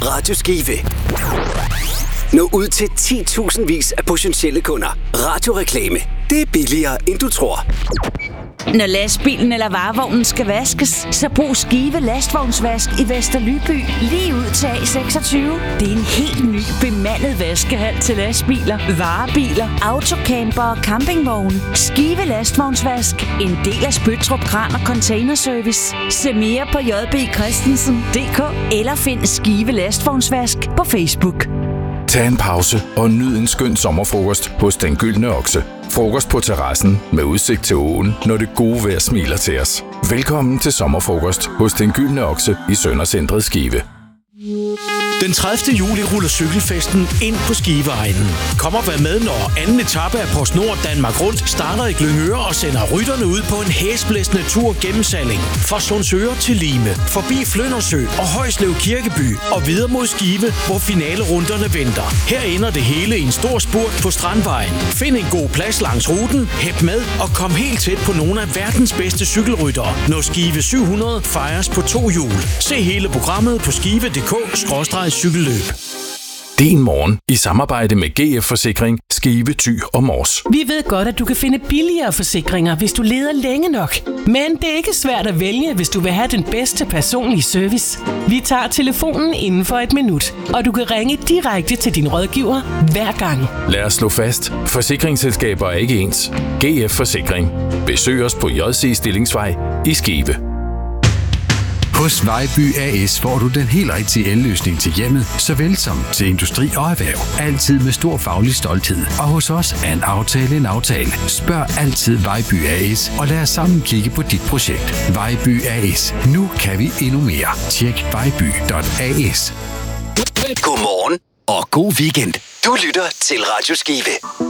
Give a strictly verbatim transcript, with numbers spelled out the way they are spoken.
Radio Skive. Nå ud til ti tusind vis af potentielle kunder. Radioreklame. Det er billigere, end du tror. Når lastbilen eller varevognen skal vaskes, så brug Skive Lastvognsvask i Vesterlyby lige ud til A seksogtyve. Det er en helt ny bemandet vaskehal til lastbiler, varebiler, autocamper og campingvogne. Skive Lastvognsvask, en del af Spøttrup Kran og Containerservice. Se mere på j b christensen punktum d k eller find Skive Lastvognsvask på Facebook. Tag en pause og nyd en skøn sommerfrokost hos Den Gyldne Okse. Frokost på terrassen med udsigt til åen, når det gode vejr smiler til os. Velkommen til sommerfrokost hos Den Gyldne Okse i Søndercentret Skive. Den tredivte juli ruller cykelfesten ind på Skiveegnen. Kom og vær med, når anden etape af PostNord Danmark Rundt starter i Glyngøre og sender rytterne ud på en hæsblæsende tur gennem Salling. Fra Sundsøre til Lime, forbi Fløndersø og Højslev Kirkeby og videre mod Skive, hvor finalerunderne venter. Her ender det hele i en stor spurt på Strandvejen. Find en god plads langs ruten, hæb med og kom helt tæt på nogle af verdens bedste cykelryttere, når Skive syv hundrede fejres på to hjul. Se hele programmet på skive punktum d k skråstreg cykelløb. Din morgen i samarbejde med G F Forsikring, Skive, Thy og Mors. Vi ved godt, at du kan finde billigere forsikringer, hvis du leder længe nok. Men det er ikke svært at vælge, hvis du vil have den bedste personlige service. Vi tager telefonen inden for et minut, og du kan ringe direkte til din rådgiver hver gang. Lad os slå fast. Forsikringsselskaber er ikke ens. G F Forsikring. Besøg os på J C Stillingsvej i Skive. Hos Vejby A S får du den helt rigtige elløsning til hjemmet, såvel som til industri og erhverv. Altid med stor faglig stolthed. Og hos os er en aftale en aftale. Spørg altid Vejby A S, og lad os sammen kigge på dit projekt. Vejby A S. Nu kan vi endnu mere. Tjek vejby punktum a s. Godmorgen og god weekend. Du lytter til Radio Skive.